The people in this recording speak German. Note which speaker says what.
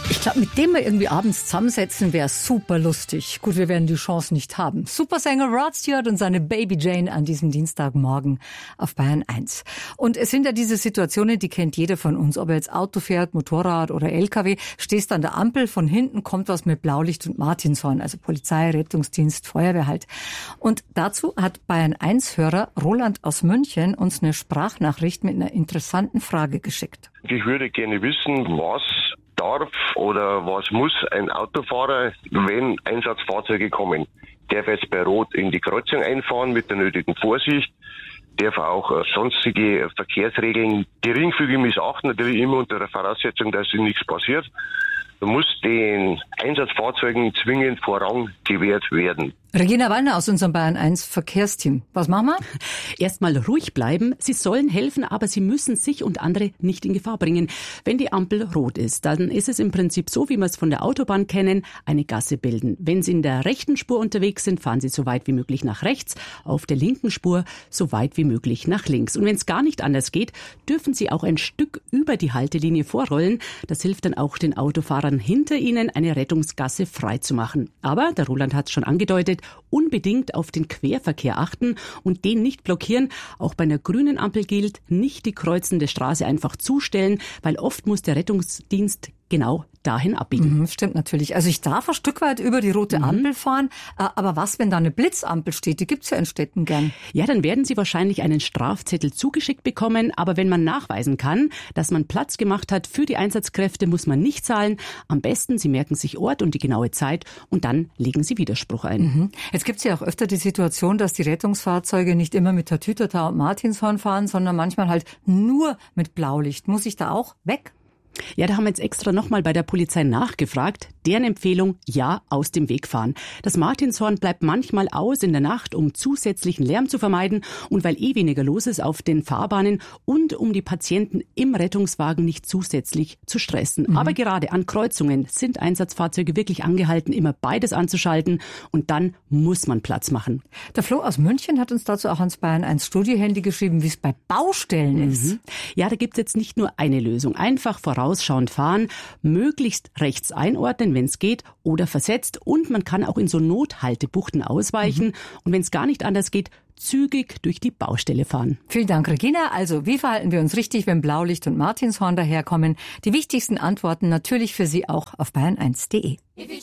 Speaker 1: Ich glaube, mit dem wir irgendwie abends zusammensetzen, wäre super lustig. Gut, wir werden die Chance nicht haben. Supersänger Rod Stewart und seine Baby Jane an diesem Dienstagmorgen auf Bayern 1. Und es sind ja diese Situationen, die kennt jeder von uns. Ob er jetzt Auto fährt, Motorrad oder LKW, stehst an der Ampel, von hinten kommt was mit Blaulicht und Martinshorn, also Polizei, Rettungsdienst, Feuerwehr halt. Und dazu hat Bayern 1-Hörer Roland aus München uns eine Sprachnachricht mit einer interessanten Frage geschickt.
Speaker 2: Ich würde gerne wissen, was darf oder was muss ein Autofahrer, wenn Einsatzfahrzeuge kommen? Darf er jetzt bei Rot in die Kreuzung einfahren mit der nötigen Vorsicht? Darf er auch sonstige Verkehrsregeln geringfügig missachten, natürlich immer unter der Voraussetzung, dass ihm nichts passiert? Da muss den Einsatzfahrzeugen zwingend Vorrang gewährt werden.
Speaker 1: Regina Wallner aus unserem Bayern 1 Verkehrsteam. Was machen wir?
Speaker 3: Erstmal ruhig bleiben. Sie sollen helfen, aber sie müssen sich und andere nicht in Gefahr bringen. Wenn die Ampel rot ist, dann ist es im Prinzip so, wie wir es von der Autobahn kennen, eine Gasse bilden. Wenn Sie in der rechten Spur unterwegs sind, fahren Sie so weit wie möglich nach rechts, auf der linken Spur so weit wie möglich nach links. Und wenn es gar nicht anders geht, dürfen Sie auch ein Stück über die Haltelinie vorrollen. Das hilft dann auch den Autofahrern hinter Ihnen, eine Rettungsgasse frei zu machen. Aber, der Roland hat es schon angedeutet, unbedingt auf den Querverkehr achten und den nicht blockieren. Auch bei einer grünen Ampel gilt, nicht die kreuzende Straße einfach zustellen, weil oft muss der Rettungsdienst genau dahin abbiegen.
Speaker 1: Stimmt natürlich. Also ich darf ein Stück weit über die rote Ampel fahren, aber was, wenn da eine Blitzampel steht? Die gibt's ja in Städten gern.
Speaker 3: Ja, dann werden Sie wahrscheinlich einen Strafzettel zugeschickt bekommen, aber wenn man nachweisen kann, dass man Platz gemacht hat für die Einsatzkräfte, muss man nicht zahlen. Am besten, Sie merken sich Ort und die genaue Zeit und dann legen Sie Widerspruch ein.
Speaker 1: Jetzt gibt's ja auch öfter die Situation, dass die Rettungsfahrzeuge nicht immer mit Tatütata und Martinshorn fahren, sondern manchmal halt nur mit Blaulicht. Muss ich da auch weg?
Speaker 3: Ja, da haben wir jetzt extra nochmal bei der Polizei nachgefragt. Deren Empfehlung, ja, aus dem Weg fahren. Das Martinshorn bleibt manchmal aus in der Nacht, um zusätzlichen Lärm zu vermeiden und weil weniger los ist auf den Fahrbahnen und um die Patienten im Rettungswagen nicht zusätzlich zu stressen. Aber gerade an Kreuzungen sind Einsatzfahrzeuge wirklich angehalten, immer beides anzuschalten und dann muss man Platz machen.
Speaker 1: Der Flo aus München hat uns dazu auch ans Bayern 1 Studio-Handy geschrieben, wie es bei Baustellen ist.
Speaker 3: Ja, da gibt's jetzt nicht nur eine Lösung. Einfach vorausschauend fahren, möglichst rechts einordnen, wenn es geht, oder versetzt. Und man kann auch in so Nothaltebuchten ausweichen. Und wenn es gar nicht anders geht, zügig durch die Baustelle fahren.
Speaker 1: Vielen Dank, Regina. Also, wie verhalten wir uns richtig, wenn Blaulicht und Martinshorn daherkommen? Die wichtigsten Antworten natürlich für Sie auch auf bayern1.de.